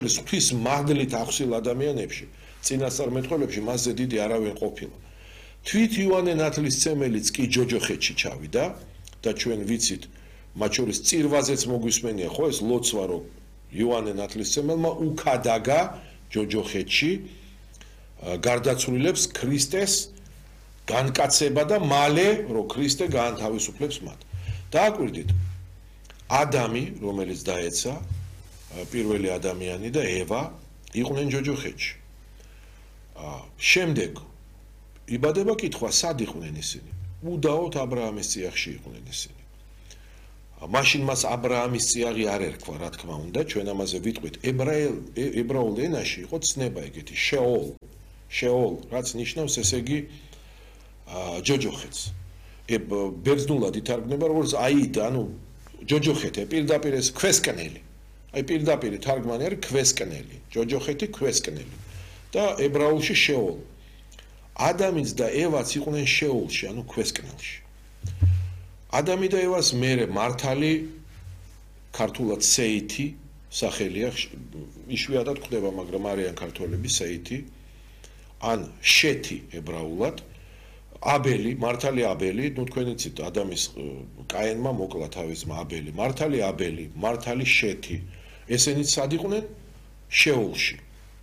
ღვთის მადლით ახსილ ადამიანებში, წინასწარმეტყველებში მასზე დიდი არავინ ყოფილა. თვით იოანე ნათლისმცემელიც კი ჯოჯოხეთში ჩავიდა და ჩვენ ვიცით, მათ შორის წირვაზეც მოგვისმენია, ხო, ეს ლოცვა, რომ იოანე ნათლისმცემელმა უკადაგა ჯოჯოხეთში გარდაცვლილებს ქრისტეს განკაცება და მალე, რომ ქრისტე გაანთავისუფლებს მათ. დააკვირდით, ადამი, რომელიც დაეცა, პირველი ადამიანი და ევა იყვნენ ჯოჯოხეთში. შემდეგ იბადება კითხვა, სად იყვნენ ისინი? უდაოდ ა ブラ ამის წიაღში იყვნენ ისინი. მაშინ მას ა ブラ ამის წიაღი არ ერქვა, რა თქმა უნდა, ჩვენ ამაზე ვიტყვით. ებრაულ ენაში იყო ცნება ეგეთი, შეოლ, რაც ნიშნავს ესე იგი ჯოჯოხეთს. ბერძნულად ითარგმნება როგორც აიდა, ანუ ჯოჯოხეთე პირდაპირ ეს ქვესკნელი. აი პირდაპირ თარგმანი არის ქვესკნელი, ჯოჯოხეთი ქვესკნელი. და ებრაულში შეოლ. ადამიც და ევაც იყვნენ შეოლში, ანუ ქვესკნელში. ადამი და ევას მერე მართალი, ქართულად სეითი სახელია, იშვიათად ხდება, მაგრამ არიან ქართველები სეითი, ან შეთი ებრაულად, აბელი, მართალი აბელი, ნუ თქვენ იცით, ადამის კაენმა მოკლა თავის აბელი, მართალი შეთი. ესენიც სად იყვნენ? შეოლში.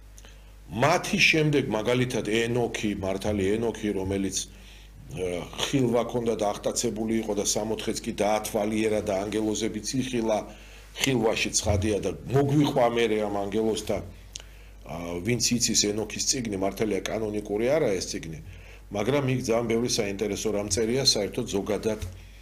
მათი შემდეგ მაგალითად ენოქი, მართალი ენოქი, რომელიც ხილვა ჰქონდა და აღტაცებული იყო და 60-ს კი დაათვალიერა და ანგელოზებიც იხილა, ხილვაში ცხადია და მოგვიყვა მერე ამ ანგელოზს და ვინც იცის ენოქის წიგნი, მართალია კანონიკური არა ეს წიგნი, მაგრამ იქ ძალიან ბევრი საინტერესო რამ წერია საერთოდ ზოგადად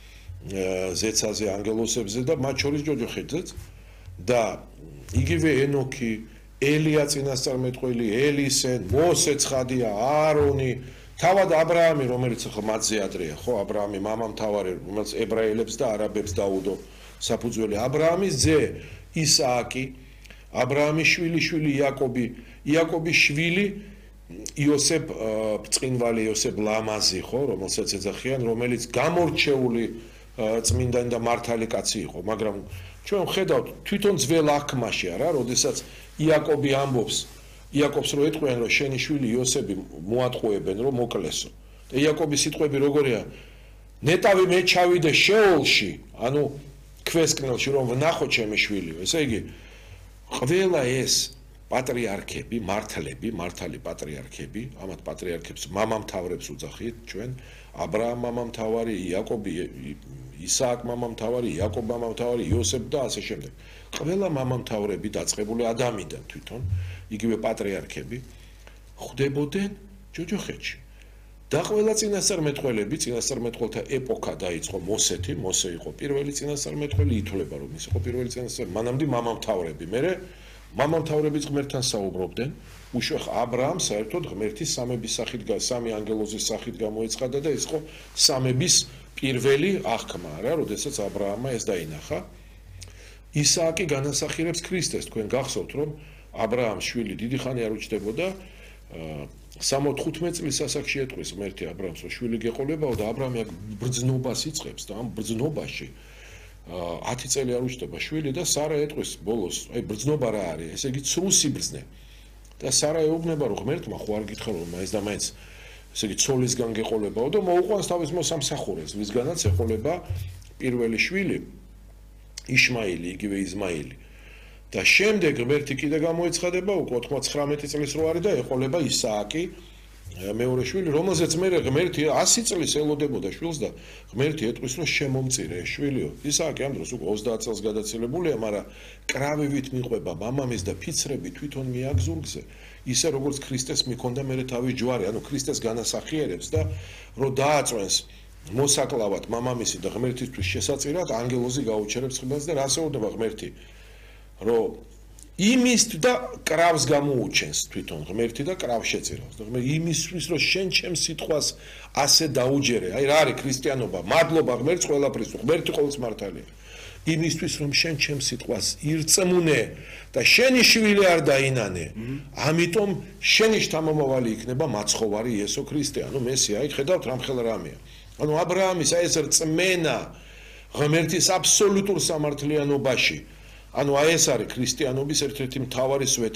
ზეცაზე, ანგელოზებზე და მათ შორის ჯოჯოხეთზეც და იგივე ენოქი, ელია წინასწარმეტყველი, ელისე, მოსე ცხადია, აარონი, თავად ა ブラ ამი, რომელიც ხო მათზე ადრეა, ხო, ა ブラ ამი მამამთავარი, რომელიც ებრაელებს და არაბებს დაუდო საფუძველი. ა ブラ ამის ძე ისააკი, ა ブラ ამის შვილი იაკობის შვილი იოსებ ბწყინვალი, იოსებ ლამაზი, ხო, რომელსაც ეძახიან, რომელიც გამორჩეული წმინდანი და მართალი კაცი იყო, მაგრამ ჩვენ ხედავთ თვითონ ძველ აღქმაში არა, როდესაც იაკობი ამბობს, იაკობს რო ეტყვიან, რომ შენი შვილი იოსები მოატყუებენ, რომ მოკლესო. და იაკობის სიტყვები როგორია? ნეტავი მე ჩავიდე შეოლში, ანუ ქვესკნელში, რომ ვნახო ჩემი შვილი. ესე იგი, ყველა ეს პატრიარქები, მართალი პატრიარქები, ამათ პატრიარქებს მამამთავრებს უძახით ჩვენ, ა ブラ ამ მამამთავარი, იაკობი, ისააკ მამამთავარი, იაკობ მამამთავარი, იოსებ და ასე შემდეგ. ყველა მამამთავრები დაწყებული ადამიდან თვითონ, იგივე პატრიარქები ხვდებოდნენ ჯოჯოხეთში. და ყველა წინასწარმეტყველები, წინასწარმეტყველთა ეპოქა დაიწყო მოსე იყო პირველი წინასწარმეტყველი, ითვლება რომ ის იყო პირველი წინასწარმეტყველი, მანამდე მამამთავრები, მერე მამამთავრებიც ღმერთთან საუბრობდნენ, უშვეხ ა ブラ ამს საერთოდ ღმერთის სამების სახით, სამი ანგელოზის სახით გამოეცხადა და ის იყო სამების პირველი აღქმა, რა, როდესაც ა ブラ ამმა ეს დაინახა. ისააკი განასახიერებს ქრისტეს, თქვენ გახსოვთ, რომ ა ブラ ამის შვილი დიდი ხანი არ უჩნდებოდა, 65 წლის ასაკში ეტყვის ღმერთი ა ブラ ამს, რომ შვილი გეყოლებაო და ა ブラ ამი ბრძნობას იწყებს და ამ ბრძნობაში 10 წელი არ უჩნდება შვილი და სარა ეტყვის ბოლოს, აი ბრძნობა რა არის, ესე იგი ცრუ სიბრძნე. და სარა ეუბნება, რომ ღმერთმა ხო არ გითხარ, რომ მაინც და მაინც ესე იგი ცოლისგან გეყოლებაო და მოუყვანს თავის მოსამსახურეს, ვისგანაც ეყოლება პირველი შვილი იშმაილი, იგივე იზმაილი. და შემდეგ ღმერთი კიდე გამოეცხადება, უკვე 99 წლის რო არის და ეყოლება ისააკი, მეორე შვილი, რომელზეც მერე ღმერთი 100 წლის ელოდებოდა შვილს და ღმერთი ეტყვის, რომ შემომწირე შვილიო. ისააკი ამ დროს უკვე 30 წელს გადაცილებულია, მაგრამ კრავივით მიყვება მამამის და ფიცრები თვითონ მიაგზურგზე, ისე როგორც ქრისტეს მიქონდა მერე თავის ჯვარი, ანუ ქრისტეს განასახიერებს და რომ დააწვენს მოსაკლავად მამამისი და ღმერთისთვის შესაწირად, ანგელოზი გაუჩერებს ხმელს და რას ეუბნება ღმერთი, რომ იმის და კრავს გამოუჩენს თვითონ ღმერთი და კრავს შეწირავს. და ღმერთი იმისთვის, რომ შენ ჩემს სიტყვას ასე დაუჯერე, აი რა არის ქრისტიანობა, მადლობა ღმერთს ყველაფრის, ღმერთი ყოველთვის მართალია. იმისთვის, რომ შენ ჩემს სიტყვას ირწმუნე და შენი შვილი არ დაინანე, ამიტომ შენი შთამომავალი იქნება მაცხოვარი იესო ქრისტე, ანუ მესია. აი ხედავთ რამხელა რამეა. ანუ ა ブラ ამის ეს რწმენა ღმერთის აბსოლუტურ სამართლიანობაში ანუ აი ეს არის ქრისტიანობის ერთ-ერთი მთავარი სვეტი.